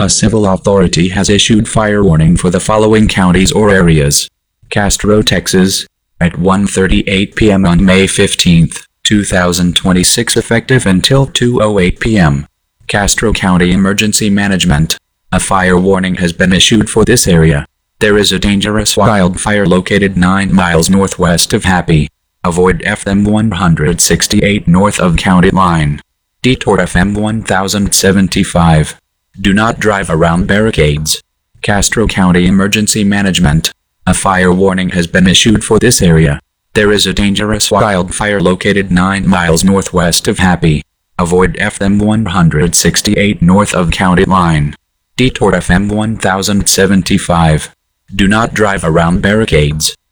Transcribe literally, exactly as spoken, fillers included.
A civil authority has issued fire warning for the following counties or areas. Castro, Texas, at one thirty-eight p m on May fifteenth, two thousand twenty-six, effective until two oh eight p m Castro County Emergency Management. A fire warning has been issued for this area. There is a dangerous wildfire located nine miles northwest of Happy. Avoid F M one sixty-eight north of County Line. Detour F M one thousand seventy-five. Do not drive around barricades. Castro County Emergency Management. A fire warning has been issued for this area. There is a dangerous wildfire located nine miles northwest of Happy. Avoid F M one sixty-eight north of County Line. Detour F M one thousand seventy-five. Do not drive around barricades.